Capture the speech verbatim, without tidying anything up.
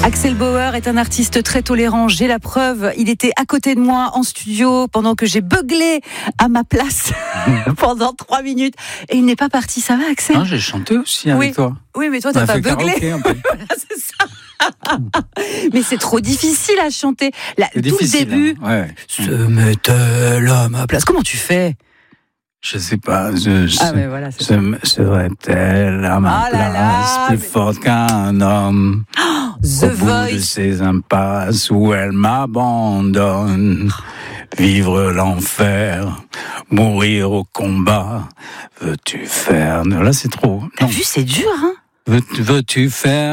Axel Bauer est un artiste très tolérant, j'ai la preuve. Il était à côté de moi en studio pendant que j'ai beuglé à ma place pendant trois minutes. Et il n'est pas parti, ça va Axel ? Non, j'ai chanté aussi avec oui. toi. Oui, mais toi, t'as pas beuglé. Voilà, c'est ça. Mais c'est trop difficile à chanter. Là, tout difficile, le début, hein. Ouais. se met-elle à ma place. Comment tu fais ? Je sais pas. Je, je, ah, mais voilà, c'est se, serait-elle à ma oh place là plus mais... forte qu'un homme oh, The au bout Voice de ces impasses où elle m'abandonne? Vivre l'enfer, mourir au combat. Veux-tu faire... Là, c'est trop. T'as vu, c'est dur, hein ? Veux, veux-tu faire